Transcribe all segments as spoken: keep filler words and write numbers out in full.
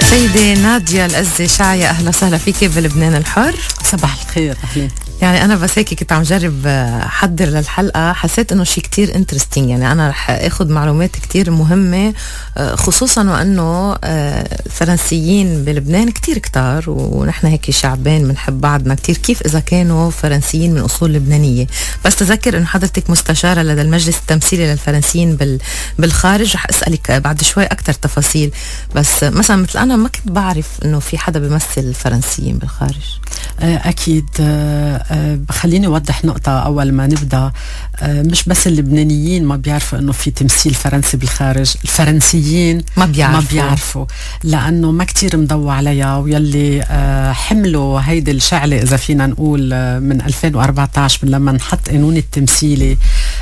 سيدة نادية الأزي شعية، أهلا وسهلا فيكي بلبنان الحر. صباح الخير. أهلين. يعني أنا بس هيك كنت عم جرب أحضر للحلقة، حسيت إنه شيء كتير انترستينج. يعني أنا رح أخذ معلومات كتير مهمة، خصوصا وأنه الفرنسيين بلبنان كتير كتار، ونحن هيك شعبين بنحب بعضنا كتير. كيف إذا كانوا فرنسيين من أصول لبنانية؟ بس تذكر إنه حضرتك مستشارة لدى المجلس التمثيلي للفرنسيين بالخارج، رح أسألك بعد شوي أكتر تفاصيل. بس مثلا مثل أنا ما كنت بعرف إنه في حدا بيمثل الفرنسيين بالخارج. أكيد. خليني أوضح نقطة أول ما نبدأ. مش بس اللبنانيين ما بيعرفوا إنه في تمثيل فرنسي بالخارج، الفرنسيين ما بيعرفوا, ما بيعرفوا لأنه ما كتير مضوا عليها. ويلي حملوا هيدي الشعلة إذا فينا نقول من ألفين وأربعة عشر، من لما نحط قانون التمثيلي،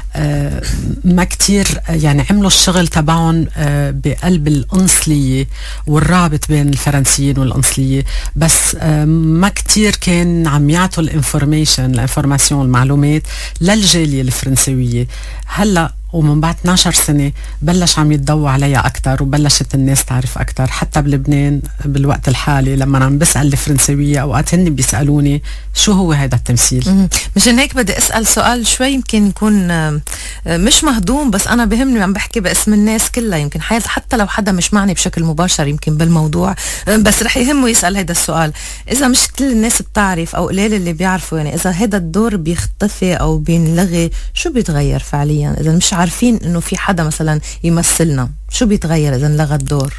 ما كتير يعني عملوا الشغل تبعهم بقلب القنصلية والرابط بين الفرنسيين والقنصلية، بس ما كتير كان عم يعطوا الانفورميشن الانفورماسيون المعلومات للجالية الفرنسوية. هلأ ومن بعد اثني عشر سنة بلش عم يتضوى عليها أكتر، وبلشت الناس تعرف أكتر. حتى بلبنان بالوقت الحالي لما عم بسأل الفرنسوية أوقات هن بيسألوني شو هو هذا التمثيل. مشان هيك بدي أسأل سؤال شوي يمكن يكون مش مهضوم، بس أنا بهمني عم بحكي باسم الناس كلها. يمكن حتى لو حدا مش معني بشكل مباشر يمكن بالموضوع، بس رح يهمه يسأل هذا السؤال. إذا مش كل الناس بتعرف أو قليل اللي بيعرفوا، يعني إذا هذا الدور بيختفي أو بينلغي، شو بيتغير فعليا؟ إذا مش عارفين إنه في حدا مثلا يمثلنا، شو بيتغير إذا انلغى الدور؟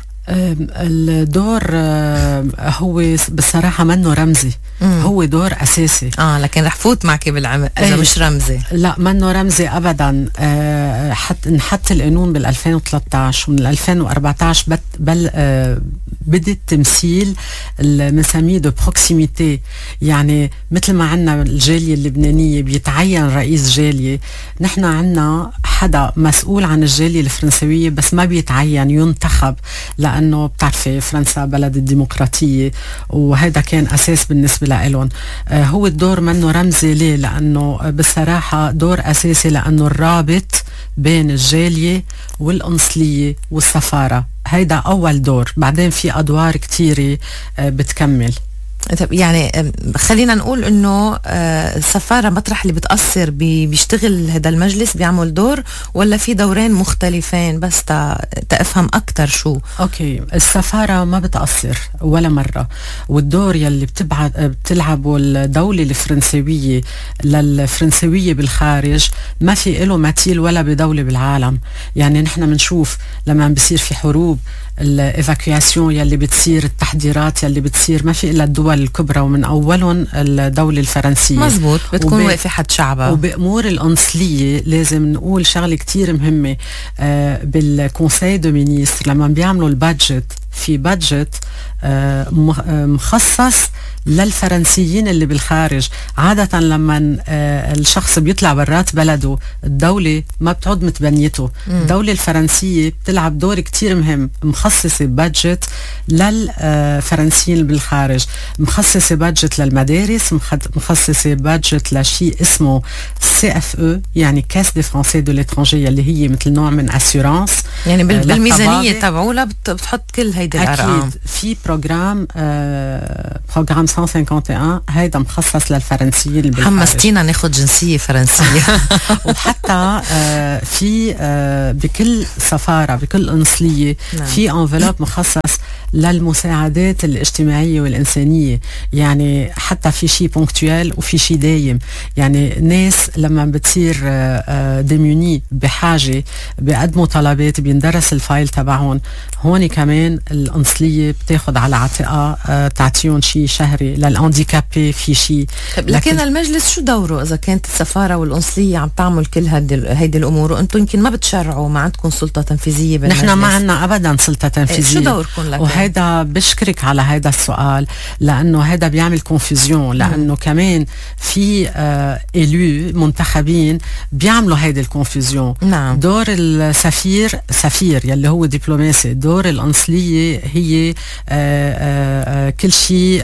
الدور هو بصراحة منه رمزي. مم. هو دور أساسي. آه لكن رح فوت معك بالعمل إذا مش رمزي. لا منه رمزي أبدا. آه حتى نحط القانون بال ألفين وثلاثة عشر، ومن ألفين وأربعة عشر بت بل آه بدأ التمثيل المسميه دو بروكسيميتي. يعني مثل ما عنا الجالية اللبنانية بيتعين رئيس جالية، نحن عنا حدا مسؤول عن الجالية الفرنسوية بس ما بيتعين، ينتخب، لأنه بتعرفي فرنسا بلد الديمقراطية، وهذا كان أساس بالنسبة لهم. آه هو الدور منه رمزي. ليه؟ لأنه بصراحة دور أساسي، لأنه الرابط بين الجالية والقنصلية والسفارة. هيدا أول دور، بعدين في أدوار كتيرة آه بتكمل. يعني خلينا نقول انه السفارة مطرح اللي بتأثر بيشتغل هذا المجلس، بيعمل دور، ولا في دورين مختلفين؟ بس تفهم اكتر شو. اوكي، السفارة ما بتأثر ولا مرة، والدور يلي بتبعت بتلعبه الدولة الفرنسوية للفرنسوية بالخارج ما في له مثيل ولا بدولة بالعالم. يعني نحن بنشوف لما بيصير في حروب، الايفاكياسيون يلي بتصير، التحضيرات يلي بتصير، ما في الا الدول الكبرى ومن اولهم الدولة الفرنسية. مزبوط، بتكون واقفة حد شعبها. وبأمور القنصلية لازم نقول شغلة كتير مهمة. آه بالكونساي دو مينيستر لما بيعملوا البادجت، في بادجت آه مخصص للفرنسيين اللي بالخارج. عادة لما آه الشخص بيطلع برات بلده، الدولة ما بتعود متبنيته. الدولة الفرنسية بتلعب دور كتير مهم، مخصصة بادجت للفرنسيين اللي بالخارج، مخصصة بادجت للمدارس، مخصصة بادجت لشيء اسمه سي اف او، يعني كاس دي فرانسي دو ليترانجي، اللي هي مثل نوع من اسيورانس. يعني بالميزانية تبعولها بتحط كل هيدي الأرقام. أكيد. في بروجرام آه بروجرام مئة وواحد وخمسين هيدا مخصص للفرنسيين اللي بالخارج. حمستينا ناخد جنسية فرنسية. وحتى آه في آه بكل سفارة، بكل قنصلية نعم. في انفلوب مخصص للمساعدات الاجتماعية والإنسانية. يعني حتى في شيء بونكتويل وفي شيء دايم. يعني ناس لما بتصير ديموني بحاجة بيقدموا طلبات، بيندرس الفايل تبعهم. هون كمان القنصلية بتاخد على عاتقها تعطيهم شيء شهري للأنديكابي في شيء. لكن, لكن المجلس شو دوره إذا كانت السفارة والقنصلية عم تعمل كل هيدي الأمور، وأنتم يمكن ما بتشرعوا، ما عندكم سلطة تنفيذية بالمجلس؟ نحن ما عندنا أبدا سلطة تنفيذية. شو دوركم لكن؟ وهيدا بشكرك على هيدا السؤال، لأنه هيدا بيعمل كونفوزيون، لأنه م. كمان في آه إلو منتخبين بيعملوا هيدا الكونفوزيون. نعم. دور السفير سفير يلي هو دبلوماسي، دور القنصلية هي آه آه كل شيء آه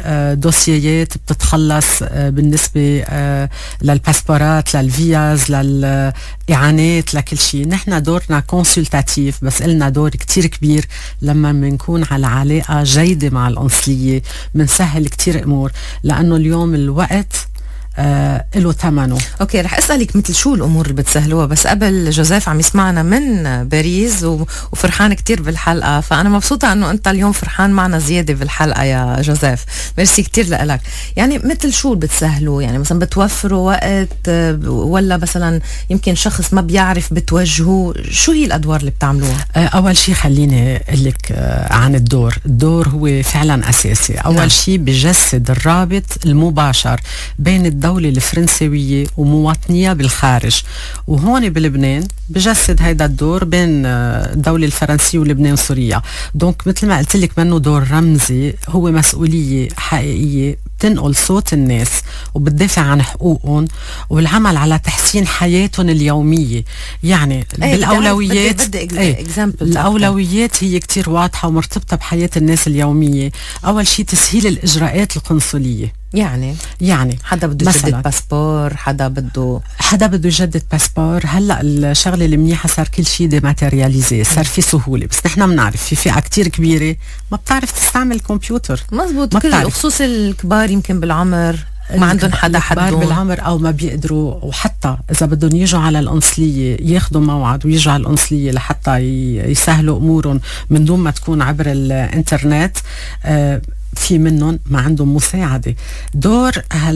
دوسيات بتتخلص بالنسبة للباسبورات، للفيز، للإعانات، لكل شيء. نحن دورنا كونسلتاتيف، بس إلنا دور كتير كبير لما منكون على علاقة جيدة مع القنصلية، منسهل كتير أمور، لأنه اليوم الوقت آه له ثمنه. اوكي، رح اسالك مثل شو الامور اللي بتسهلوها، بس قبل جوزيف عم يسمعنا من باريس وفرحان كتير بالحلقه، فانا مبسوطه انه انت اليوم فرحان معنا زياده بالحلقه يا جوزيف. ميرسي كتير لك. يعني مثل شو بتسهلوا؟ يعني مثلا بتوفروا وقت، ولا مثلا يمكن شخص ما بيعرف بتوجهوه؟ شو هي الادوار اللي بتعملوها؟ آه اول شيء خليني اقول لك آه عن الدور. الدور هو فعلا اساسي. اول نعم. شيء بجسد الرابط المباشر بين الدولة الفرنسوية ومواطنيها بالخارج، وهون بلبنان بجسد هيدا الدور بين الدولة الفرنسية ولبنان سوريا. دونك مثل ما قلت لك منه دور رمزي، هو مسؤولية حقيقية بتنقل صوت الناس وبتدافع عن حقوقهم والعمل على تحسين حياتهم اليومية. يعني أيه بالأولويات بدي بدي أيه الأولويات هي كتير واضحة ومرتبطة بحياة الناس اليومية. أول شيء تسهيل الإجراءات القنصلية. يعني يعني حدا بده يجدد باسبور، حدا بده حدا بده يجدد باسبور. هلا الشغله المنيحه صار كل شيء ديماتيرياليزي، صار في سهوله، بس نحن بنعرف في فئه كتير كبيره ما بتعرف تستعمل الكمبيوتر. مزبوط، كل خصوص الكبار يمكن بالعمر ما عندهم حدا حدهم بالعمر، او ما بيقدروا، وحتى اذا بدهم يجوا على القنصليه ياخذوا موعد ويجوا على القنصليه لحتى يسهلوا امورهم من دون ما تكون عبر الانترنت. آه في منهم ما عندهم مساعدة. دور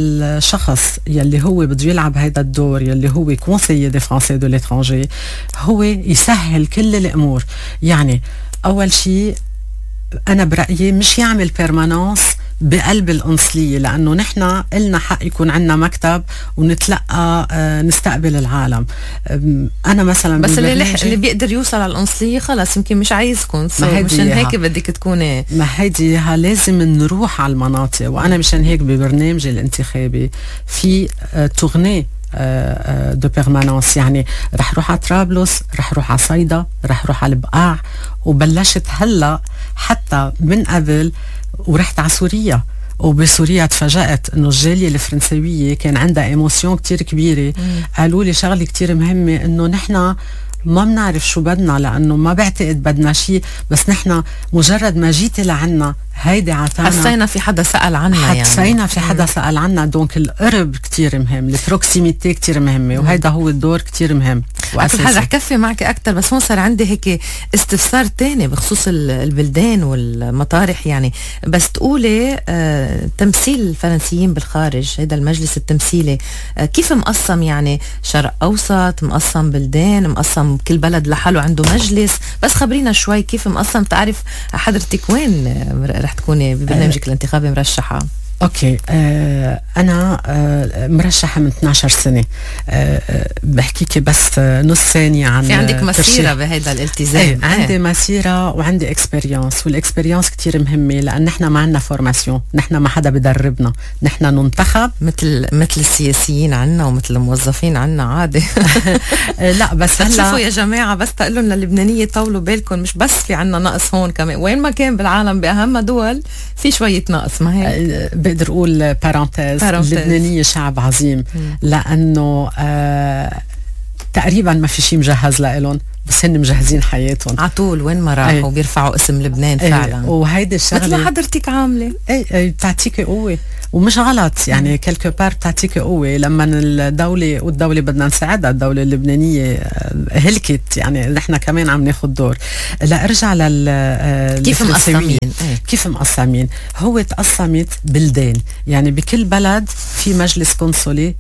هالشخص يلي هو بده يلعب هيدا الدور، يلي هو كونسيي دي فرانسي دو ليترانجي، هو يسهل كل الأمور. يعني أول شيء أنا برأيي مش يعمل بيرمانانس بقلب القنصلية، لأنه نحن إلنا حق يكون عنا مكتب ونتلقى آه نستقبل العالم. أنا مثلا بس اللي, اللي بيقدر يوصل على القنصلية خلاص يمكن مش عايزكم، مشان هيك بدك تكوني. ما هيدي لازم نروح على المناطق، وأنا مشان هيك ببرنامجي الانتخابي في آه تغني آه دو بيرمانانس. يعني رح روح على طرابلس، رح روح على صيدا، رح روح على البقاع، وبلشت هلا حتى من قبل ورحت على سوريا. وبسوريا تفاجأت انه الجالية الفرنسوية كان عندها ايموسيون كتير كبيرة. قالوا لي شغلة كتير مهمة، انه نحن ما بنعرف شو بدنا، لانه ما بعتقد بدنا شيء، بس نحن مجرد ما جيتي لعنا هيدي عطانا، حسينا في حدا سأل عنا، يعني حسينا في حدا سأل عنا. دونك القرب كتير مهم، البروكسيميتي كتير مهمة، وهيدا هو الدور كتير مهم وأساسي. رح كفي معك أكتر، بس هون صار عندي هيك استفسار تاني بخصوص البلدان والمطارح. يعني بس تقولي آه تمثيل الفرنسيين بالخارج، هيدا المجلس التمثيلي آه كيف مقسم؟ يعني شرق أوسط، مقسم بلدان، مقسم كل بلد لحاله عنده مجلس؟ بس خبرينا شوي كيف مقسم، تعرف حضرتك وين رح تكوني ببرنامجك أه الانتخابي مرشحة؟ اوكي. آه انا آه مرشحه من اثناشر سنه. آه بحكيكي بس نص ثانيه عن في عندك مسيره بهذا الالتزام. ايه عندي ايه. مسيره وعندي اكسبيرينس، والاكسبيرينس كتير مهمه، لان نحن ما عندنا فورماسيون، نحن ما حدا بدربنا، نحن ننتخب مثل مثل السياسيين عنا ومثل الموظفين عنا عادي. لا بس هلا شوفوا يا جماعه، بس تقول لهم للبنانيه طولوا بالكم، مش بس في عنا نقص هون، كمان وين ما كان بالعالم باهم دول في شويه نقص. ما هيك بقدر اقول بارانتيز، اللبنانيه شعب عظيم، لانه آه تقريبا ما في شيء مجهز لهم، بس هن مجهزين حياتهم على طول وين ما راحوا. أي. بيرفعوا اسم لبنان فعلا. أي. وهيدي الشغله مثل ما حضرتك عامله. اي اي بتعطيكي قوه، ومش غلط يعني كلكو بار بتعطيكي قوه. لما الدوله والدوله بدنا نساعدها، الدوله اللبنانيه هلكت، يعني نحن كمان عم ناخذ دور. لا ارجع لل كيف مقسمين. كيف مقسمين؟ هو تقسمت بلدان، يعني بكل بلد في مجلس قنصلي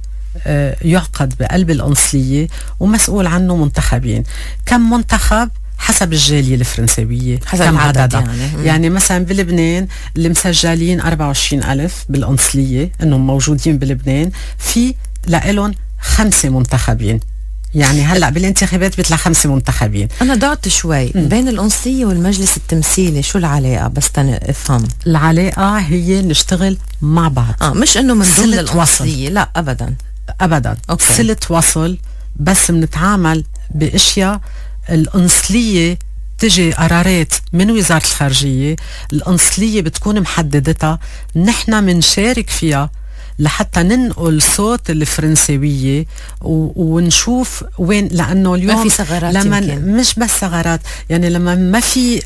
يعقد بقلب القنصلية ومسؤول عنه منتخبين. كم منتخب؟ حسب الجالية الفرنسوية، حسب كم عدد يعني. يعني مثلا بلبنان اللي مسجلين أربعة وعشرين ألف بالقنصلية انهم موجودين بلبنان، في لهم خمسة منتخبين. يعني هلا بالانتخابات بيطلع خمسة منتخبين. انا ضعت شوي م. بين القنصلية والمجلس التمثيلي، شو العلاقة؟ بس تاني افهم. العلاقة هي نشتغل مع بعض، اه مش انه من ضمن القنصلية، لا ابدا ابدا. أوكي. صلة وصل، بس بنتعامل باشياء القنصلية بتجي قرارات من وزارة الخارجية، القنصلية بتكون محددتها، نحن منشارك فيها لحتى ننقل صوت الفرنسوية ونشوف وين، لأنه اليوم ما في ثغرات، لما يمكن. مش بس ثغرات، يعني لما ما في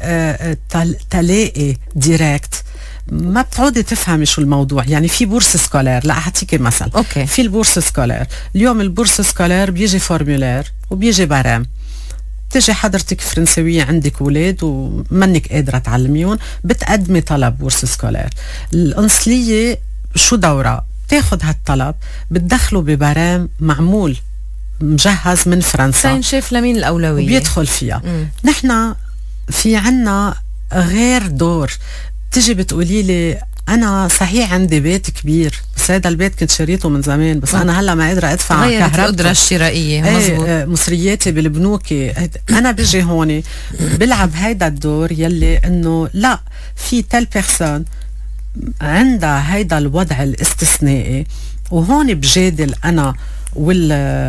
تلاقي ديريكت ما بتعودي تفهمي شو الموضوع. يعني في بورس سكولير، لا أحكيك مثل أوكي. في البورس سكولير اليوم، البورس سكولير بيجي فورمولير وبيجي برام، تجي حضرتك فرنسوية عندك ولاد ومنك قادرة تعلميون، بتقدمي طلب بورس سكولير. القنصلية شو دورة؟ بتاخد هالطلب بتدخله ببرام معمول مجهز من فرنسا، سينشف لمين الأولوية وبيدخل فيها. نحن في عنا غير دور. تجي بتقولي لي أنا صحيح عندي بيت كبير بس هذا البيت كنت شريته من زمان، بس أنا هلا ما قادرة أدفع كهرباء، القدرة الشرائية. مزبوط. ايه مصرياتي بالبنوك. أنا بيجي هون بلعب هيدا الدور يلي إنه لا، في تل بيرسون عندها هيدا الوضع الاستثنائي، وهون بجادل أنا وال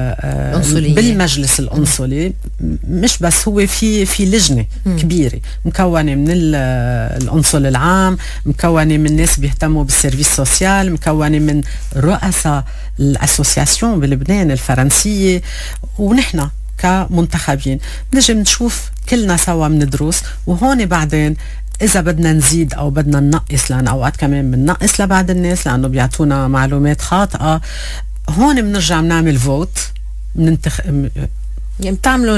بالمجلس القنصلي. مش بس هو في في لجنه م. كبيره مكونه من القنصل العام، مكونه من ناس بيهتموا بالسيرفيس سوسيال، مكونه من رؤساء الاسوسياسيون بلبنان الفرنسيه، ونحن كمنتخبين نجي نشوف كلنا سوا بندرس، وهون بعدين إذا بدنا نزيد أو بدنا ننقص، لأن أوقات كمان بننقص لبعض الناس لأنه بيعطونا معلومات خاطئة، هون بنرجع بنعمل فوت بننتخ... يعني بتعملوا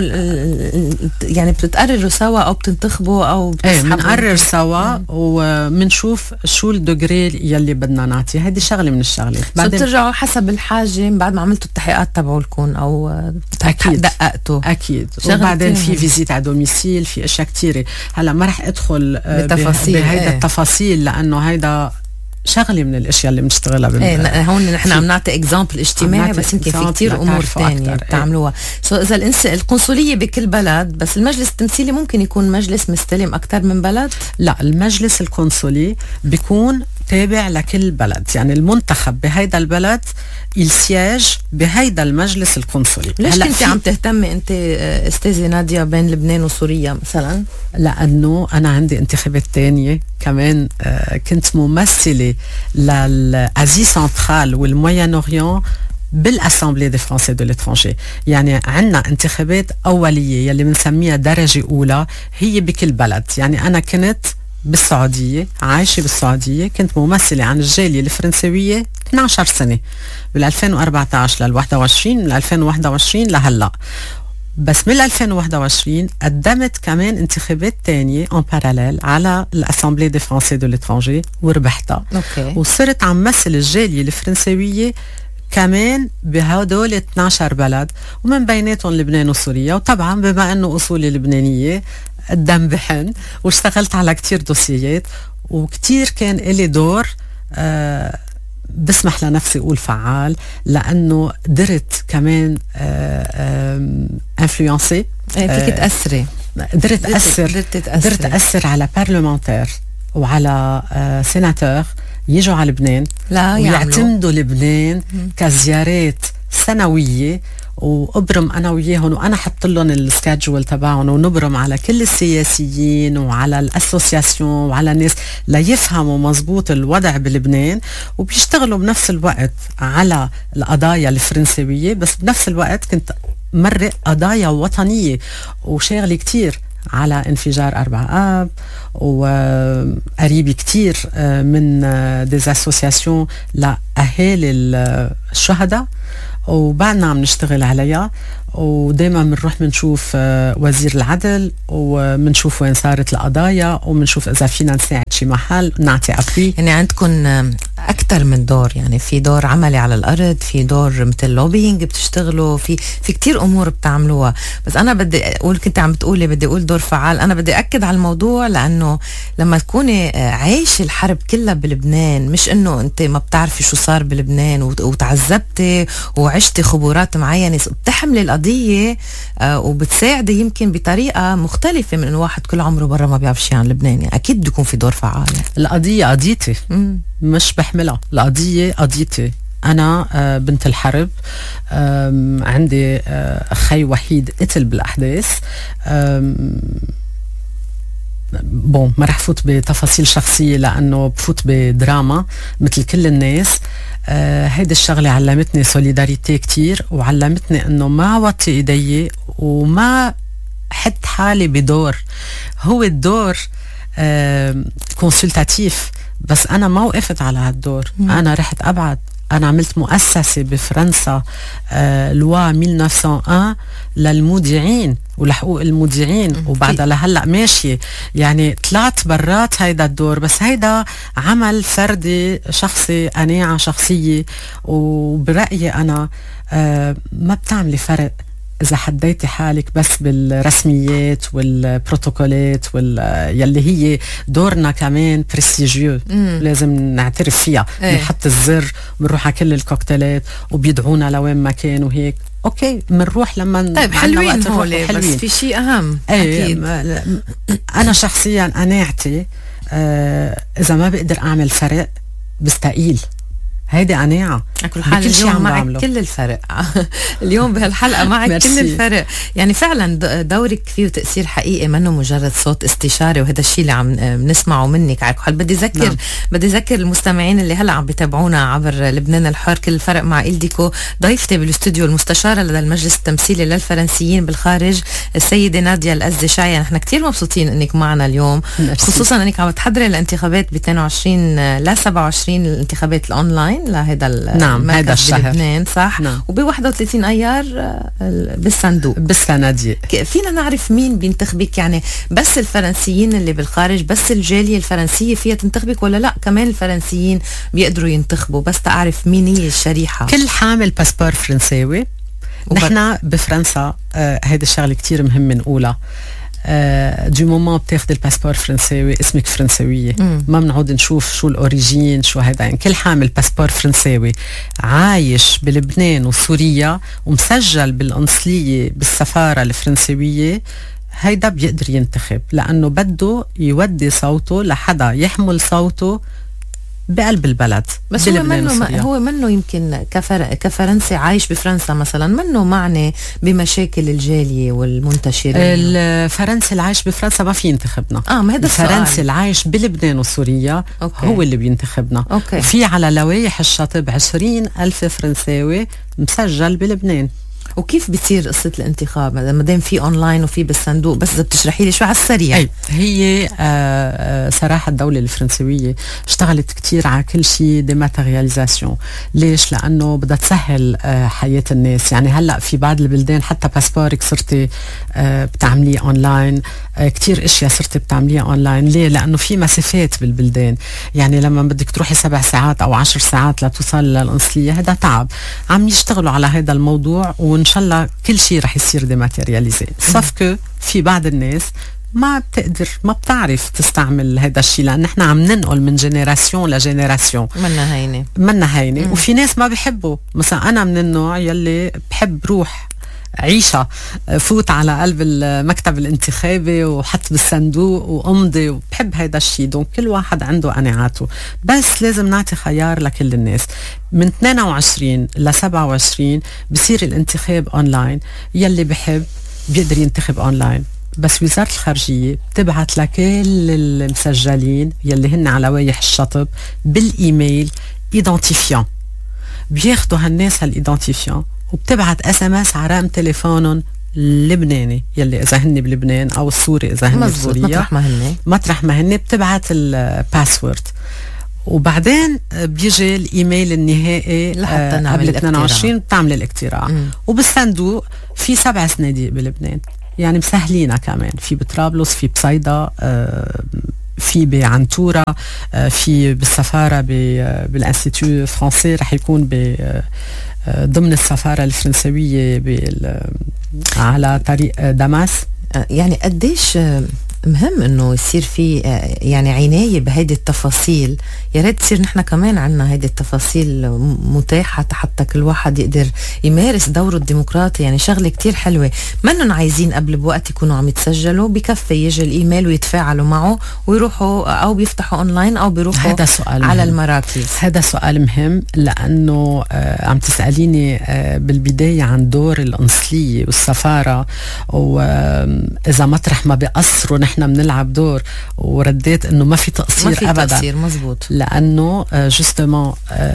يعني بتتقرروا سوا او بتنتخبوا او ايه بنقرر سوا وبنشوف شو الدوغري يلي بدنا نعطي. هيدي شغله من الشغلات. بعدين بترجعوا حسب الحاجه بعد ما عملتوا التحقيقات تبعولكم او اكيد دققتوا. اكيد. وبعدين في فيزيت على دوميسيل، في اشياء كثيره. هلا ما رح ادخل بتفاصيل بهيدا ايه. التفاصيل لانه هيدا شغله من الاشياء اللي بنشتغلها بال ايه. هون نحن عم نعطي اكزامبل اجتماعي، بس يمكن في كتير امور ثانيه بتعملوها. سو اذا الانس القنصليه بكل بلد، بس المجلس التمثيلي ممكن يكون مجلس مستلم اكثر من بلد. لا، المجلس القنصلي بيكون تابع لكل بلد، يعني المنتخب بهيدا البلد السياج بهيدا المجلس القنصلي. ليش كنت عم تهتمي انت استاذه نادية بين لبنان وسوريا مثلا؟ لانه انا عندي انتخابات تانية كمان. كنت ممثله للازي سنترال والموين اوريون بالاسامبلي دي فرونسي دو لترونجي. يعني عندنا انتخابات اوليه يلي بنسميها درجه اولى، هي بكل بلد. يعني انا كنت بالسعودية، عايشة بالسعودية، كنت ممثلة عن الجالية الفرنسوية اثني عشر سنة، بال ألفين وأربعة عشر لل واحد وعشرين، من ألفين وواحد وعشرين لهلا. بس من ألفين وواحد وعشرين قدمت كمان انتخابات تانية en parallèle على الأسامبلي دي فرونسي دو لترونجي وربحتها. أوكي. وصرت عم مثل الجالية الفرنسوية كمان بهدول اثني عشر بلد، ومن بيناتهم لبنان وسوريا. وطبعا بما انه اصولي لبنانيه الدم بحن، واشتغلت على كتير دوسيات، وكتير كان إلي دور آه بسمح لنفسي أقول فعال، لأنه قدرت كمان انفلونسي. فيك تأثري، قدرت أثر قدرت أثر على بارلمانتير وعلى آه سيناتور يجوا على لبنان ويعتمدوا لبنان كزيارات سنوية، وابرم انا وياهم، وانا حط لهم السكادجول تبعهم، ونبرم على كل السياسيين وعلى الاسوسياسيون وعلى الناس ليفهموا مزبوط الوضع بلبنان، وبيشتغلوا بنفس الوقت على القضايا الفرنسوية، بس بنفس الوقت كنت مرق قضايا وطنية وشاغلي كتير على انفجار أربعة آب، وقريبي كتير من ديز اسوسياسيون لأهالي الشهداء، وبعدنا عم نشتغل عليها. ودايما بنروح بنشوف وزير العدل، وبنشوف وين صارت القضايا، وبنشوف اذا فينا نساعد شي محل نعطي ابوي. يعني عندكم اكثر من دور، يعني في دور عملي على الارض، في دور مثل لوبينج بتشتغلوا في في كتير امور بتعملوها. بس انا بدي اقول، كنت عم بتقولي بدي اقول دور فعال، انا بدي اكد على الموضوع، لانه لما تكوني عايش الحرب كلها بلبنان، مش انه انت ما بتعرفي شو صار بلبنان وتعذبتي وعشتي خبرات معينه، بتحملي القضيه آه وبتساعدي يمكن بطريقه مختلفه من انه واحد كل عمره برا ما بيعرف شيء عن لبنان. يعني اكيد بده يكون في دور فعال. القضيه قضيتي، مش بحملها، القضيه قضيتي. أنا آه بنت الحرب، عندي آه خي وحيد قتل بالأحداث، بون ما رح فوت بتفاصيل شخصية لأنه بفوت بدراما مثل كل الناس. آه هيدي الشغلة علمتني سوليداريتي كتير، وعلمتني أنه ما وطي إيدي وما حط حالي بدور. هو الدور آه كونسلتاتيف، بس أنا ما وقفت على هالدور. مم. أنا رحت أبعد، أنا عملت مؤسسة بفرنسا آه لوا ألف وتسعمية وواحد للمودعين ولحقوق المودعين، وبعدها لهلأ ماشية. يعني طلعت برات هيدا الدور، بس هيدا عمل فردي شخصي، قناعة شخصية. وبرأيي أنا آه ما بتعملي فرق إذا حديتي حالك بس بالرسميات والبروتوكولات وال يلي هي دورنا كمان بريستيجيو، لازم نعترف فيها. بنحط الزر وبنروح على كل الكوكتيلات وبيدعونا لوين ما كان وهيك. اوكي بنروح لما طيب حلوين هولي، بس في شيء اهم. اكيد انا شخصيا قناعتي آه اذا ما بقدر اعمل فرق بستقيل. هيدي قناعة. كل حال اليوم معك كل الفرق. اليوم بهالحلقة معك كل الفرق. يعني فعلا دورك فيه تأثير حقيقي، منه مجرد صوت استشاري، وهذا الشيء اللي عم نسمعه منك. عكحل بدي ذكر نعم. بدي ذكر المستمعين اللي هلا عم بيتابعونا عبر لبنان الحر كل الفرق مع إلديكو. ضيفتي بالاستوديو المستشارة لدى المجلس التمثيلي للفرنسيين بالخارج السيدة نادية الأزدشاية. نحن كتير مبسوطين انك معنا اليوم، مرسي. خصوصا انك عم تحضري الانتخابات ب اثنين وعشرين ل سبعة وعشرين الانتخابات الاونلاين لهذا نعم هذا الشهر بلبنان، صح؟ نعم. وب واحد وثلاثين ايار بالصندوق بالصناديق. فينا نعرف مين بينتخبك؟ يعني بس الفرنسيين اللي بالخارج، بس الجالية الفرنسية فيها تنتخبك، ولا لا كمان الفرنسيين بيقدروا ينتخبوا؟ بس تعرف مين هي الشريحة. كل حامل باسبور فرنساوي. نحن بفرنسا آه هيدا الشغلة كتير مهم نقولها. آه دي مومون بتاخد الباسبور فرنساوي اسمك فرنساوية. مم. ما بنعود نشوف شو الأوريجين شو هيدا. يعني كل حامل باسبور فرنساوي عايش بلبنان وسوريا ومسجل بالقنصلية بالسفارة الفرنساوية، هيدا بيقدر ينتخب، لأنه بده يودي صوته لحدا يحمل صوته بقلب البلد. بس هو منه هو منه يمكن كفر كفرنسي عايش بفرنسا مثلا منه معني بمشاكل الجالية والمنتشرين. الفرنسي اللي عايش بفرنسا ما في ينتخبنا. اه ما هذا السؤال. الفرنسي اللي عايش بلبنان وسوريا أوكي. هو اللي بينتخبنا. أوكي. في على لوائح الشاطب عشرين ألف فرنساوي مسجل بلبنان. وكيف بتصير قصة الانتخاب ما دام في اونلاين وفي بالصندوق؟ بس اذا بتشرحي لي شو على السريع. أي. هي آه صراحة الدولة الفرنسوية اشتغلت كتير على كل شيء ديماتيرياليزاسيون. ليش؟ لأنه بدها تسهل آه حياة الناس. يعني هلأ في بعض البلدان حتى باسبورك صرتي آه بتعمليه اونلاين. آه كتير اشياء صرتي بتعمليها اونلاين. ليه؟ لأنه في مسافات بالبلدان. يعني لما بدك تروحي سبع ساعات او عشر ساعات لتوصل للقنصلية هذا تعب. عم يشتغلوا على هذا الموضوع وإن شاء الله كل شيء رح يصير ديماتيرياليزي. صف كو في بعض الناس ما بتقدر ما بتعرف تستعمل هذا الشيء، لأن نحن عم ننقل من جينيراسيون لجينيراسيون. منا هينة منا هينة. وفي ناس ما بيحبوا. مثلا أنا من النوع يلي بحب روح عيشة، فوت على قلب المكتب الانتخابي وحط بالصندوق وأمضي، وبحب هيدا الشيء. دون كل واحد عنده قناعاته، بس لازم نعطي خيار لكل الناس. من اثنين وعشرين ل سبعة وعشرين بصير الانتخاب أونلاين. يلي بحب بيقدر ينتخب أونلاين، بس وزارة الخارجية بتبعت لكل المسجلين يلي هن على لوائح الشطب بالإيميل إيدنتيفيان. بياخدوا هالناس هالإيدنتيفيان وبتبعت اس ام اس على رقم تليفونهم اللبناني يلي اذا هن بلبنان او السوري اذا هن بسوريا. مطرح ما هن مطرح ما هن بتبعت الباسورد، وبعدين بيجي الايميل النهائي لحتى قبل اثنين وعشرين بتعمل الاقتراع. وبالصندوق في سبع صناديق بلبنان، يعني مسهلينا كمان. في بطرابلس، في بصيدا، آه في بعنتورة، آه في بالسفارة بالانستيتو فرنسي رح يكون ب ضمن السفارة الفرنسوية على طريق دماس. يعني قديش مهم انه يصير في يعني عناية بهيدي التفاصيل. يا ريت تصير نحن كمان عنا هيدي التفاصيل متاحة حتى كل واحد يقدر يمارس دوره الديمقراطي. يعني شغلة كتير حلوة. منن عايزين قبل بوقت يكونوا عم يتسجلوا، بكفي يجي الايميل ويتفاعلوا معه ويروحوا او بيفتحوا اونلاين او بيروحوا هذا سؤال على مهم. المراكز. هذا سؤال مهم، لانه آه عم تسأليني آه بالبداية عن دور القنصلية والسفارة، واذا مطرح ما بيقصروا نحن نحن بنلعب دور، ورديت انه ما في تقصير ما في ابدا تقصير، مزبوط. لانه جوستومون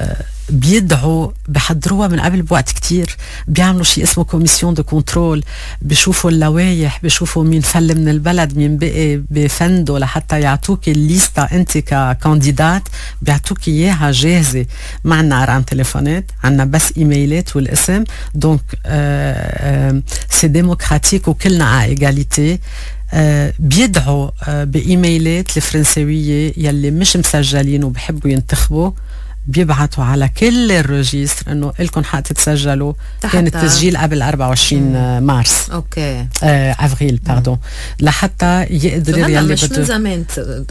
بيدعوا بحضروها من قبل بوقت كتير، بيعملوا شيء اسمه كوميسيون دو كنترول، بيشوفوا اللوايح، بيشوفوا مين فل من البلد، مين بقي بفندو لحتى يعطوك الليستا انت ككانديدات، بيعطوك اياها جاهزه. ما عنا ارقام تليفونات، عنا بس ايميلات والاسم. دونك سي ديموكراتيك وكلنا على ايجاليتي. آه بيدعوا آه بايميلات الفرنسويه يلي مش مسجلين وبحبوا ينتخبوا، بيبعتوا على كل الرجيستر انه لكم حق تتسجلوا. كان التسجيل قبل أربعة وعشرين مم. مارس اوكي آه افريل باردون، لحتى يقدر يلي مش بده من زمان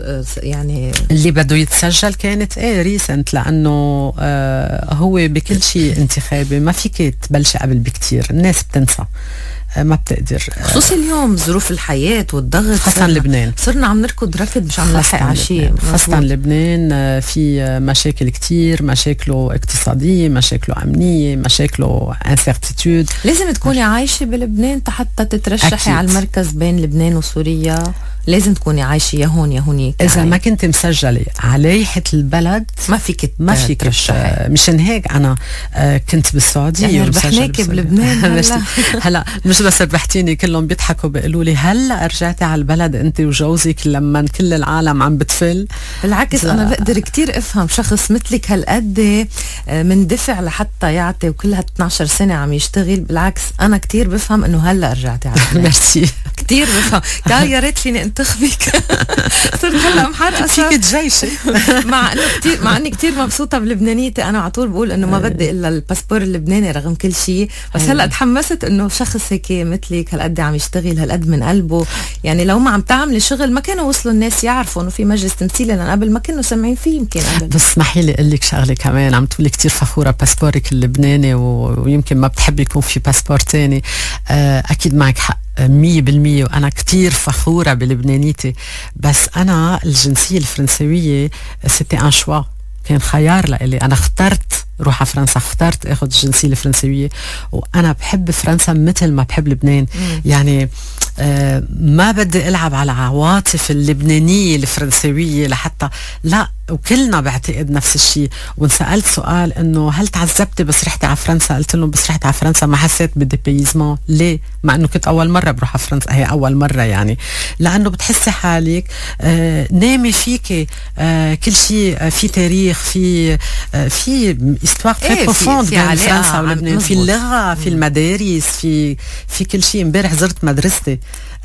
يعني اللي بده يتسجل. كانت ايه ريسنت، لانه آه هو بكل شيء انتخابي ما فيك تبلشي قبل بكتير، الناس بتنسى ما بتقدر، خصوصي اليوم ظروف الحياة والضغط، خاصة لبنان صرنا عم نركض ركض مش عم نلحق على شيء. خاصة لبنان في مشاكل كتير، مشاكله اقتصادية، مشاكله أمنية، مشاكله انسرتيتود. لازم تكوني عايشة بلبنان حتى تترشحي أكيد على المركز بين لبنان وسوريا، لازم تكوني عايشة يا هون يا هونيك. إذا ما كنت مسجلة على لائحة البلد ما فيك ما فيك ترشحي. مشان هيك أنا كنت بالسعودية يعني ربحناكي بلبنان. هلا هلا مش بس ربحتيني، كلهم بيضحكوا بيقولوا لي هلا رجعتي على البلد انت وجوزك لما كل العالم عم بتفل. بالعكس انا بقدر كتير افهم شخص مثلك هالقد من دفع لحتى يعطي وكل هال اثنعش سنه عم يشتغل. بالعكس انا كتير بفهم انه هلا رجعتي على البلد. ميرسي كتير بفهم. قال يا ريت فيني انتخبك. صرت هلا محرقه فيك تجيشي. مع انه كتير مع اني كتير مبسوطه بلبنانيتي، انا على طول بقول انه ما بدي الا الباسبور اللبناني رغم كل شيء، بس هلا تحمست انه شخص هيك مثلك هالقد عم يشتغل هالقد من قلبه. يعني لو ما عم تعملي شغل ما كانوا وصلوا الناس يعرفوا انه في مجلس تمثيلي، لان قبل ما كانوا سامعين فيه يمكن قبل. بس اسمحي لي اقول لك شغله كمان، عم تقولي كتير فخوره باسبورك اللبناني ويمكن ما بتحبي يكون في باسبور تاني. آه اكيد معك حق مية بالمية، وأنا كتير فخورة بلبنانيتي، بس أنا الجنسية الفرنسوية سيتي ان شوا، كان خيار لإلي. أنا اخترت روح على فرنسا، اخترت اخذ الجنسية الفرنسوية، وانا بحب فرنسا مثل ما بحب لبنان. مم. يعني آه ما بدي العب على عواطف اللبنانية الفرنسوية لحتى لا، وكلنا بعتقد نفس الشيء. وانسألت سؤال انه هل تعذبتي بس رحتي على فرنسا؟ قلت لهم بس رحت على فرنسا ما حسيت بالديبيزمون. ليه؟ مع انه كنت اول مرة بروح على فرنسا، هي اول مرة يعني، لانه بتحسي حالك آه نامي فيكي آه كل شيء آه في تاريخ، في آه في استوار تري بروفوند بين فرنسا ولبنان، في اللغة، في المدارس، في في كل شيء. امبارح زرت مدرستي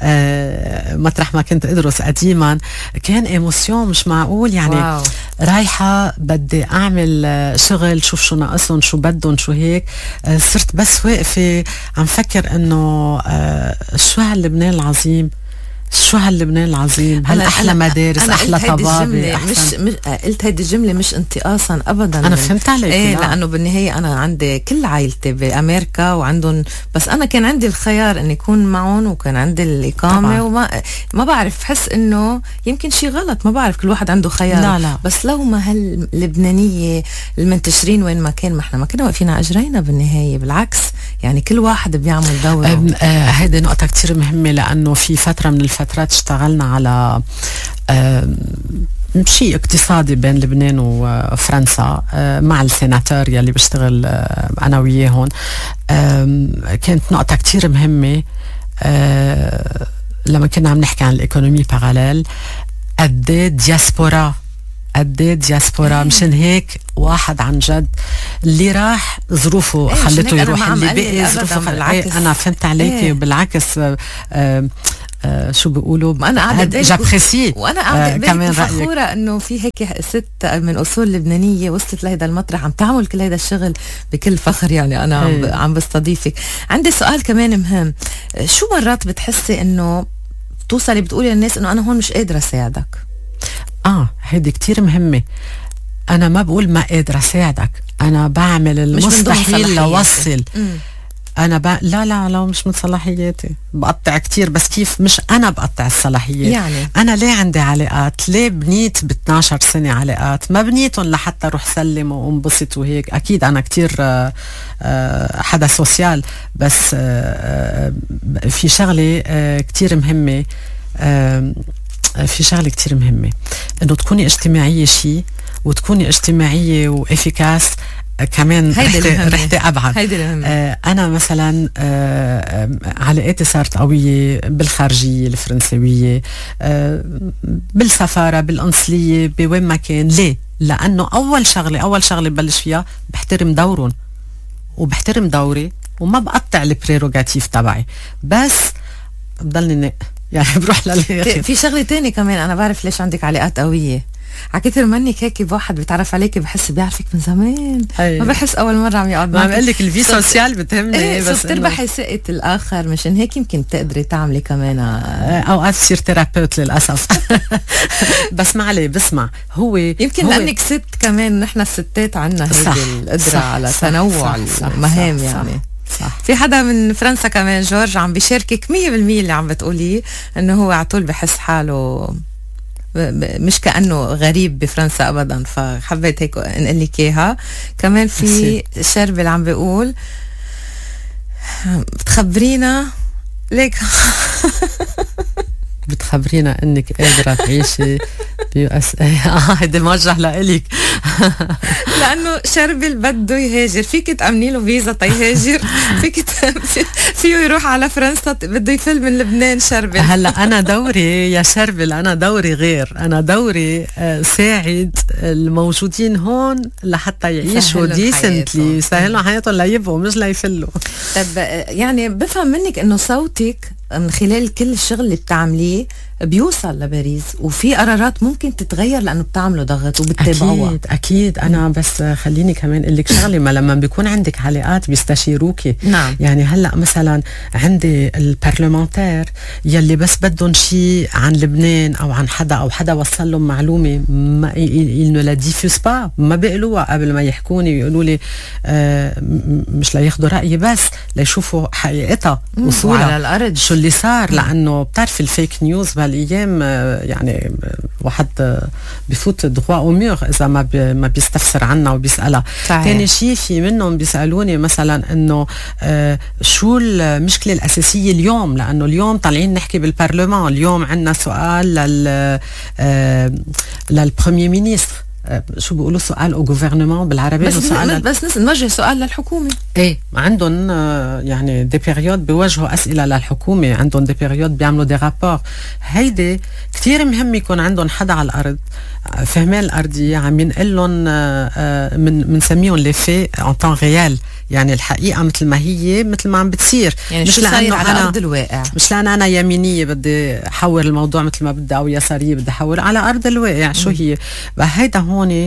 آه مطرح ما كنت ادرس قديما، كان ايموسيون مش معقول يعني. واو. رايحة بدي اعمل شغل، شوف شو ناقصهم، شو بدهم، شو هيك. آه صرت بس واقفة عم فكر انه آه شو هاللبنان العظيم، شو هاللبنان العظيم، هل احلى مدارس، احلى طبابه. مش, مش قلت هيدي الجمله مش انتقاصا ابدا، انا فهمت عليك. ايه لانه بالنهايه انا عندي كل عائلتي بامريكا وعندهم، بس انا كان عندي الخيار اني اكون معهم وكان عندي الاقامه طبعا. وما ما بعرف، بحس انه يمكن شيء غلط، ما بعرف، كل واحد عنده خيار. لا لا. بس لو ما هاللبنانيه المنتشرين وين ما كان، ما احنا ما كنا واقفين على اجرينا بالنهايه، بالعكس يعني كل واحد بيعمل دوره. آه هيدي نقطه كتير مهمه، لانه في فتره من الفترات اشتغلنا على شيء اقتصادي بين لبنان وفرنسا مع السيناتور يلي بشتغل انا وياهم. كانت نقطة كتير مهمة لما كنا عم نحكي عن الايكونومي باراليل، قد ايه دياسبورا، قد ايه دياسبورا. مشان هيك واحد عن جد اللي راح ظروفه ايه خلته يروح، اللي بقي ظروفه خلته. انا فهمت عليكي. وبالعكس آه آه آه شو بيقولوا، انا قاعده جابريسي، وانا قاعده كمان فخوره انه في هيك ست من اصول لبنانيه وصلت لهيدا المطرح عم تعمل كل هيدا الشغل بكل فخر. يعني انا عم, عم بستضيفك. عندي سؤال كمان مهم، شو مرات بتحسي انه بتوصلي بتقولي للناس انه انا هون مش قادره اساعدك؟ اه هيدي كتير مهمة. أنا ما بقول ما قادرة أساعدك، أنا بعمل المستحيل لوصل. أنا ب... لا لا لا مش من صلاحياتي، بقطع كتير، بس كيف مش أنا بقطع الصلاحيات يعني. أنا ليه عندي علاقات؟ ليه بنيت ب اثنعش سنة علاقات؟ ما بنيتهم لحتى روح سلم وانبسط وهيك. أكيد أنا كتير آآ آآ حدا سوسيال، بس في شغلة كتير مهمة، آه في شغله كتير مهمه، انه تكوني اجتماعيه شيء وتكوني اجتماعيه وافيكاس كمان. رحتي رحتي ابعد. آه انا مثلا آه علاقاتي صارت قويه بالخارجيه الفرنسويه، آه بالسفاره، بالقنصليه، بوين ما كان. ليه؟ لانه اول شغله اول شغله ببلش فيها بحترم دورهم وبحترم دوري وما بقطع البريروغاتيف تبعي، بس بضلني نق يعني بروح للاخر. في شغله تانية كمان، انا بعرف ليش عندك علاقات قويه. عكتر منك هيك بواحد بيتعرف عليكي بحس بيعرفك من زمان. أيوة. ما بحس اول مره عم يقعد معك. ما عم قلك الفي سوسيال بتهمني. ايه بس بتربحي ثقه الاخر، مشان هيك يمكن تقدري تعملي كمان اوقات تصير ثيرابيوت للاسف. بس ما عليه. بسمع هو يمكن هو لانك ست كمان، نحن الستات عنا هيك القدره على صح تنوع صح المهام. صح يعني صح صح. في حدا من فرنسا كمان جورج عم بيشاركك مية بالمية اللي عم بتقوليه، انه هو على طول بحس حاله مش كأنه غريب بفرنسا أبدا، فحبيت هيك نقول لك إياها. كمان في شرب اللي عم بيقول بتخبرينا ليك بتخبرينا انك قادرة تعيشي بيو اس اي. اه هيدي موجه لإلك. لانه شربل بده يهاجر، فيك تأمني له فيزا تيهاجر، فيك فيه يروح على فرنسا، بده يفل من لبنان شربل. هلا انا دوري يا شربل، انا دوري غير، انا دوري ساعد الموجودين هون لحتى يعيشوا ديسنتلي، يسهلوا حياتهم ليبقوا مش ليفلوا. طب يعني بفهم منك انه صوتك من خلال كل الشغل اللي بتعمليه بيوصل لباريس، وفي قرارات ممكن تتغير لانه بتعملوا ضغط وبتتابعوها. اكيد اكيد. انا بس خليني كمان اقول لك شغله، ما لما بيكون عندك علاقات بيستشيروكي. نعم. يعني هلا مثلا عندي البرلمانتير يلي بس بدهم شيء عن لبنان او عن حدا او حدا وصل لهم معلومه، ما ils ne la diffusent pas، ما بيقولوها قبل ما يحكوني ويقولوا لي آه مش لياخذوا رايي، بس ليشوفوا حقيقتها وصولها على الارض شو اللي صار. لانه بتعرفي الفيك نيوز بهالايام يعني واحد بفوت دغوا او ميور اذا ما بي ما بيستفسر عنها وبيسالها. ثاني شيء في منهم بيسالوني مثلا انه آه شو المشكله الاساسيه اليوم، لانه اليوم طالعين نحكي بالبرلمان، اليوم عندنا سؤال لل آه للبريمير مينيستر، شو بيقولوا سؤال او غوفرنمون بالعربي، بس سؤال بس نوجه سؤال للحكومه. ايه عندهم يعني دي بيريود بيوجهوا اسئله للحكومه، عندهم دي بيريود بيعملوا دي رابور. هيدي كثير مهم يكون عندهم حدا على الارض فهمان الارضيه عم ينقل لهم من بنسميهم لي في ان طون ريال، يعني الحقيقه مثل ما هي مثل ما عم بتصير، يعني مش لانه على ارض الواقع، مش لان انا يمينيه بدي احول الموضوع مثل ما بدي او يساريه بدي احول، على ارض الواقع شو هي. هيدا هون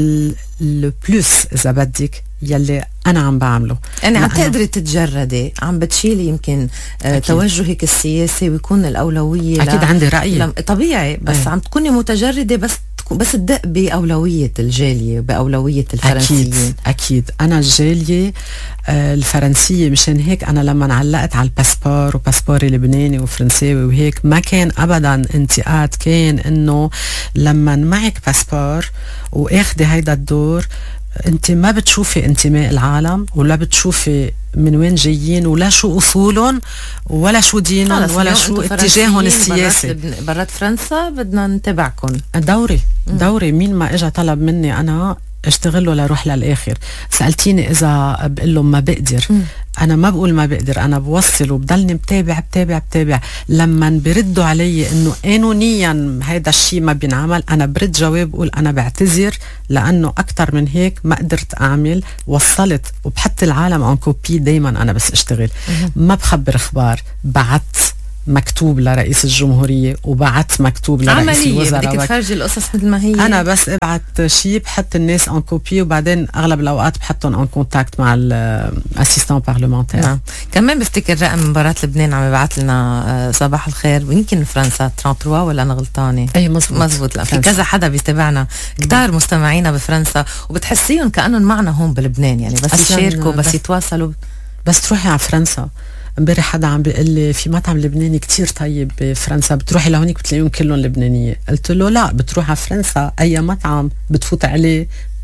البلوس اذا بدك يلي انا عم بعمله. يعني عم تقدري تتجردي، عم بتشيلي يمكن آه توجهك السياسي ويكون الاولويه. اكيد عندي رايي طبيعي، بس أيه. عم تكوني متجرده بس بس تدق باولويه الجاليه، باولويه الفرنسيين. اكيد اكيد. انا الجاليه آه الفرنسيه، مشان هيك انا لما علقت على الباسبور وباسبوري لبناني وفرنساوي وهيك ما كان ابدا انتقاد، كان انه لما معك باسبور واخدي هيدا الدور انت ما بتشوفي انتماء العالم ولا بتشوفي من وين جايين ولا شو اصولهم ولا شو دينهم ولا شو اتجاههم السياسي. برات فرنسا بدنا نتبعكم. دوري دوري مين ما اجى طلب مني انا اشتغل له لروح للاخر. سالتيني اذا بقول له ما بقدر، م. انا ما بقول ما بقدر، انا بوصل وبضلني بتابع بتابع بتابع. لما بيردوا علي انه قانونيا هيدا الشيء ما بينعمل، انا برد جواب بقول انا بعتذر لانه اكثر من هيك ما قدرت اعمل، وصلت وبحط العالم ان كوبي. دايما انا بس اشتغل م. ما بخبر اخبار، بعت مكتوب لرئيس الجمهورية وبعت مكتوب لرئيس الوزراء. بدك تفرجي القصص مثل ما هي. أنا بس ابعت شيء بحط الناس ان كوبي، وبعدين أغلب الأوقات بحطهم ان كونتاكت مع الاسيستان بارلمانتير. نعم. كمان بفتكر رقم مباراة لبنان عم يبعث لنا صباح الخير، ويمكن فرنسا ثلاثة وثلاثين ولا أنا غلطانة؟ أي مزبوط مزبوط. لا في كذا حدا بيتابعنا، كتار مستمعينا بفرنسا، وبتحسيهم كأنهم معنا هون بلبنان، يعني بس يشاركوا بس, بس يتواصلوا. بس تروحي على فرنسا. امبارح حدا عم بيقول لي في مطعم لبناني كتير طيب بفرنسا، بتروحي لهونيك بتلاقيهم كلهم لبنانيه. قلت له لا، بتروح على فرنسا اي مطعم بتفوت عليه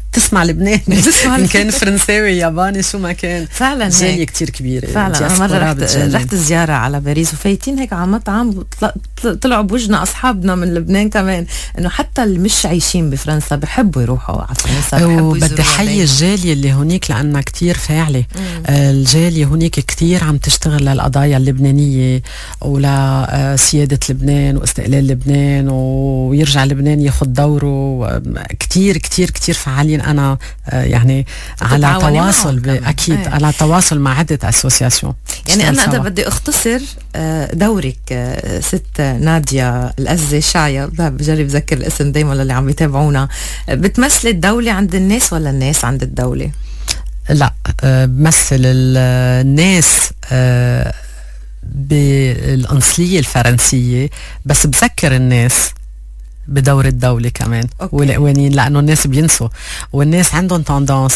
تسمع لبناني إن كان فرنساوي ياباني شو ما كان. فعلا جالية كتير كبيرة فعلا. أنا مرة رحت, رحت زيارة على باريس وفايتين هيك على مطعم طلعوا بوجنا أصحابنا من لبنان كمان إنه حتى اللي مش عايشين بفرنسا بحبوا يروحوا على فرنسا. وبدي حي الجالية اللي هونيك لأنها كتير فاعلة. آه الجالية هونيك كتير عم تشتغل للقضايا اللبنانية ولا سيادة لبنان واستقلال لبنان ويرجع لبنان ياخد دوره. كتير كتير كتير فعالين. أنا يعني على تواصل أكيد ايه. على تواصل مع عدة أسوسياسيون. يعني أنا إذا بدي أختصر دورك ست نادية الأزي شاية، بجرب أذكر الاسم دايما للي عم يتابعونا، بتمثل الدولة عند الناس ولا الناس عند الدولة؟ لا بمثل الناس بالأنصلية الفرنسية، بس بذكر الناس بدور الدولة كمان والقوانين، لأنه الناس بينسوا والناس عندهم تندانس.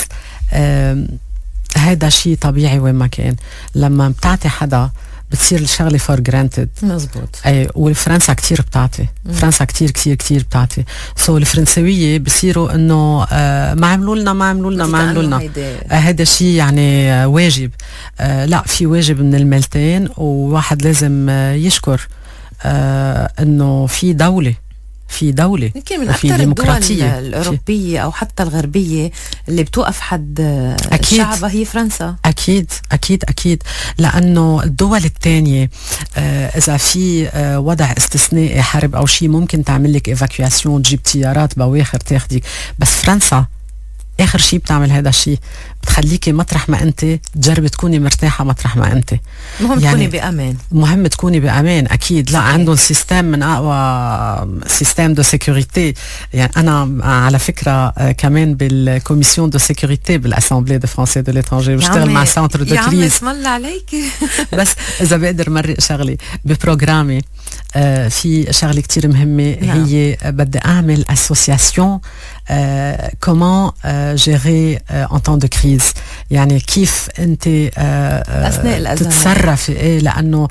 هذا شيء طبيعي وين ما كان. لما بتعطي حدا بتصير الشغله فور جرانتد. مزبوط. اي والفرنسا كتير بتعطي. مم. فرنسا كتير كتير كتير بتعطي. سو so الفرنسويه بصيروا انه آه ما عملوا لنا ما عملوا لنا ما عملوا لنا هذا آه شيء يعني آه واجب. آه لا في واجب من الملتين، وواحد لازم آه يشكر آه انه في دوله في دولة يمكن من أكثر الدول الأوروبية أو حتى الغربية اللي بتوقف حد شعبها هي فرنسا. أكيد أكيد أكيد. لأنه الدول الثانية آه إذا في آه وضع استثنائي حرب أو شيء ممكن تعمل لك إيفاكياسيون، تجيب طيارات بواخر تاخديك. بس فرنسا آخر شيء بتعمل هذا الشيء، بتخليكي مطرح ما أنت تجربي تكوني مرتاحة مطرح ما أنت. مهم يعني تكوني بأمان. مهم تكوني بأمان أكيد. لا عندهم سيستم من أقوى سيستم دو سيكوريتي. يعني أنا على فكرة كمان بالكوميسيون دو سيكوريتي بالأسامبلي دو فرانسي دو ليترانجي بشتغل مع سنتر دو كريز. يا عمي اسم الله عليك. بس إذا بقدر مرق شغلي ببروغرامي آه في شغلة كتير مهمة. نعم. هي بدي أعمل أسوسياسيون كومون جيري ان طون دو كريز. يعني كيف انت اثناء الازمه تتصرفي. ايه لانه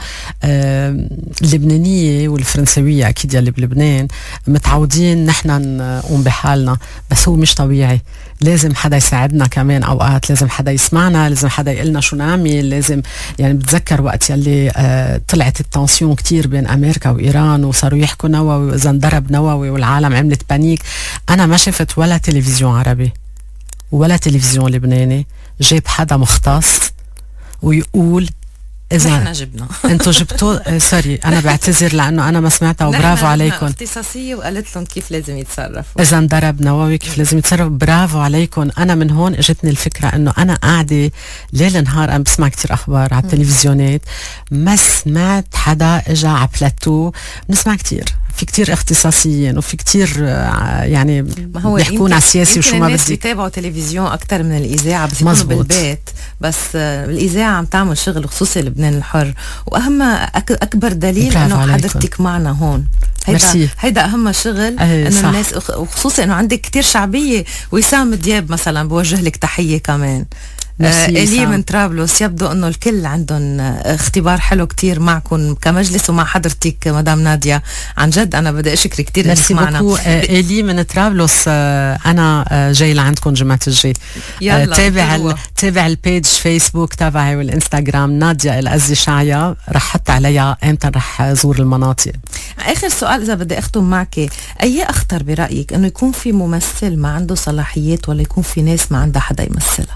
اللبنانيه والفرنسويه اكيد يلي بلبنان متعودين نحن نقوم بحالنا، بس هو مش طبيعي. لازم حدا يساعدنا كمان اوقات، لازم حدا يسمعنا، لازم حدا يقلنا شو نعمل. لازم يعني بتذكر وقت يلي آه طلعت التنسيون كتير بين امريكا وايران وصاروا يحكوا نووي واذا انضرب نووي والعالم عملت بانيك. انا ما شفت ولا تلفزيون عربي ولا تلفزيون لبناني جاب حدا مختص ويقول إذا نحن جبنا انتوا جبتوا. سوري انا بعتذر لانه انا ما سمعتها وبرافو عليكم. اختصاصيه وقالت لهم كيف لازم يتصرفوا اذا انضرب نووي كيف لازم يتصرف. برافو عليكم. انا من هون اجتني الفكره انه انا قاعده ليل نهار انا بسمع كتير اخبار على التلفزيونات، ما سمعت حدا اجى على بلاتو. بنسمع كتير في كتير اختصاصيين وفي كتير يعني بيحكون على السياسي وشو ما بدي. الناس بيتابعوا تلفزيون اكثر من الاذاعه، بس يكونوا بالبيت. بس الاذاعه عم تعمل شغل خصوصي لبنان الحر، واهم اكبر دليل انه حضرتك معنا هون. هيدا هيدا اهم شغل. أه انه الناس وخصوصي انه عندك كتير شعبيه. وسام دياب مثلا بوجه لك تحيه كمان. آه إلي من طرابلس. يبدو انه الكل عندهم اختبار حلو كتير معكم كمجلس ومع حضرتك مدام نادية. عن جد انا بدي اشكرك كتير انك معنا. آه إلي من طرابلس. آه انا آه جاي لعندكم جمعة الجاي. آه تابع ال... تابع البيج فيسبوك تبعي والانستغرام نادية الأزي شاية. رح حط عليها امتى رح زور المناطق. اخر سؤال اذا بدي اختم معك، اي اخطر برايك انه يكون في ممثل ما عنده صلاحيات ولا يكون في ناس ما عندها حدا يمثلها؟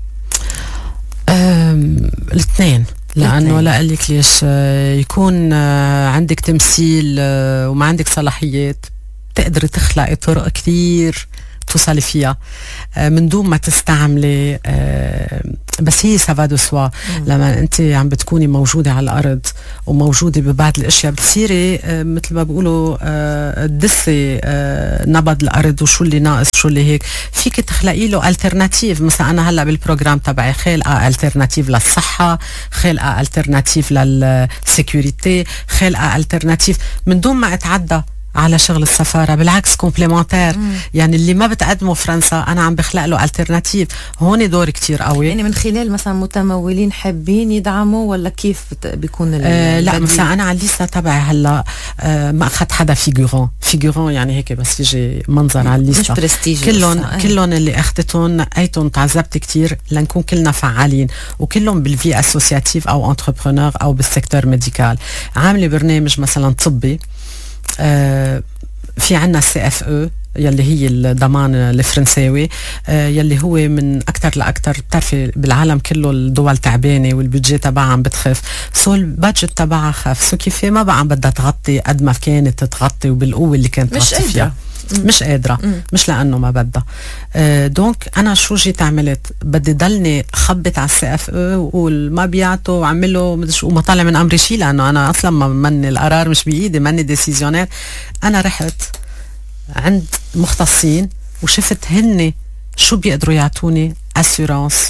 الاثنين. لأنه لا أقول لك ليش يكون عندك تمثيل وما عندك صلاحيات تقدري تخلقي طرق كثير توصلي فيها من دون ما تستعملي. بس هي سافا دو سوا. لما انت عم بتكوني موجوده على الارض وموجوده ببعض الاشياء بتصيري مثل ما بيقولوا تدسي نبض الارض وشو اللي ناقص شو اللي هيك. فيك تخلقي له الترناتيف. مثلا انا هلا بالبروجرام تبعي خالقه الترناتيف للصحه، خالقه الترناتيف للسيكوريتي، خالقه الترناتيف من دون ما اتعدى على شغل السفارة، بالعكس كومبليمنتير. يعني اللي ما بتقدمه فرنسا أنا عم بخلق له ألترناتيف. هون دور كتير قوي. يعني من خلال مثلا متمولين حابين يدعموا ولا كيف بيكون آه لا مثلا أنا على الليسته تبعي هلا آه ما أخذت حدا فيجورون فيجورون يعني هيك بس يجي منظر على الليسته، مش برستيج. كلهم كلهم اللي أخذتهم نقيتهم تعذبت كتير لنكون كلنا فعالين، وكلهم بالفي أسوسياتيف أو انتربرونور أو بالسيكتور ميديكال. عاملة برنامج مثلا طبي، آه في عنا السي اف او يلي هي الضمان الفرنساوي، آه يلي هو من اكثر لاكثر. بتعرفي بالعالم كله الدول تعبانه والبودجي تبعها عم بتخف، سو البادجت تبعها خف، سو كيف ما بقى عم بدها تغطي قد ما كانت تغطي وبالقوه اللي كانت تغطي فيها. مش قادرة، مم. مش لأنه ما بدها. آه دونك أنا شو جيت عملت؟ بدي ضلني خبت على السي اف او وقول ما بيعته وعمله مدري شو، وما طالع من أمري شيء لأنه أنا أصلا ما مني القرار مش بإيدي، مني ديسيزيونات. أنا رحت عند مختصين وشفت هن شو بيقدروا يعطوني أسيرانس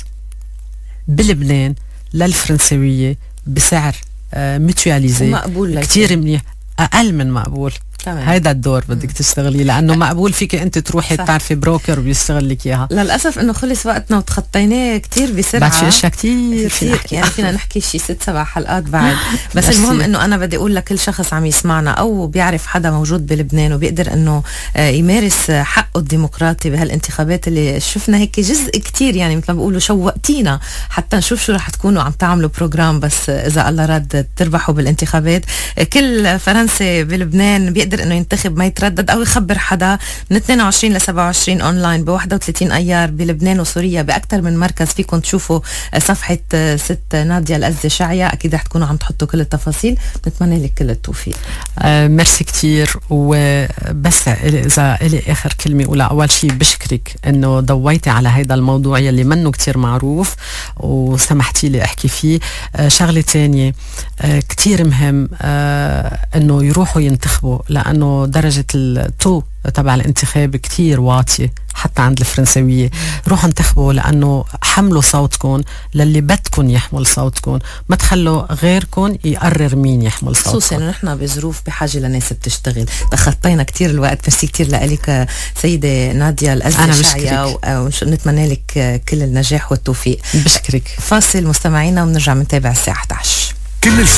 بلبنان للفرنسوية بسعر آه ميتواليزي مقبول كتير منيح، أقل من مقبول. هيدا الدور بدك تشتغلي لانه مقبول فيك انت تروحي تعرفي بروكر وبيشتغل لك اياها. للاسف انه خلص وقتنا وتخطيناه كتير بسرعه، بعد في اشياء كتير كتير يعني فينا نحكي شي ست سبع حلقات بعد. بس المهم انه انا بدي اقول لكل شخص عم يسمعنا او بيعرف حدا موجود بلبنان وبيقدر انه يمارس حقه الديمقراطي بهالانتخابات اللي شفنا هيك جزء كتير، يعني مثل ما بيقولوا شوقتينا حتى نشوف شو رح تكونوا عم تعملوا بروجرام بس اذا الله راد تربحوا بالانتخابات. كل فرنسي بلبنان بيقدر انه ينتخب ما يتردد او يخبر حدا من اثنين وعشرين ل سبعة وعشرين اونلاين ب واحد وثلاثين ايار بلبنان وسوريا باكثر من مركز. فيكم تشوفوا صفحه ست نادية الأزدي شعيا، اكيد رح تكونوا عم تحطوا كل التفاصيل. بتمنى لك كل التوفيق. آه ميرسي كتير. وبس اذا لي اخر كلمه اقولها، اول شيء بشكرك انه ضويتي على هيدا الموضوع يلي منه كتير معروف وسمحتي لي احكي فيه. آه شغله ثانيه آه كتير مهم آه انه يروحوا ينتخبوا، لأنه درجة التو تبع الانتخاب كتير واطية حتى عند الفرنسوية. روحوا انتخبوا لأنه حملوا صوتكم للي بدكم يحمل صوتكم، ما تخلوا غيركم يقرر مين يحمل صوتكم، خصوصا انه نحن بظروف بحاجة لناس بتشتغل. تخطينا كتير الوقت، ميرسي كتير لك سيدة نادية الأزدي شعيا، ونتمنى لك كل النجاح والتوفيق. بشكرك. فاصل مستمعينا ونرجع منتابع الساعة إحدى عشر.